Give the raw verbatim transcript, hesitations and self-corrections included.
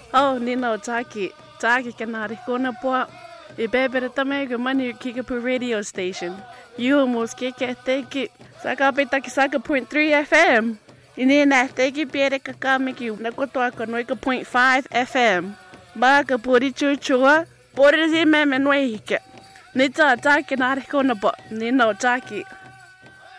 Oh, Nino Taki. Taki kanari kona po. I bebere tamego mani Kickapoo radio station. You almost kick at teki. Saka petaki saka point three F M. Ini na teki pere kakamiki nakotoa konoika point five F M. Baka puri chuchua. Puri zi meme noe hike. Nita Taki nari kona po. Nino Taki.